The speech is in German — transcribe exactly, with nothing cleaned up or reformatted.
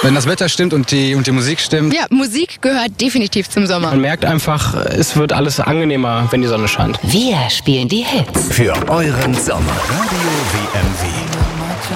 Wenn das Wetter stimmt und die, und die Musik stimmt. Ja, Musik gehört definitiv zum Sommer. Man merkt einfach, es wird alles angenehmer, wenn die Sonne scheint. Wir spielen die Hits. Für euren Sommer. Radio W M W.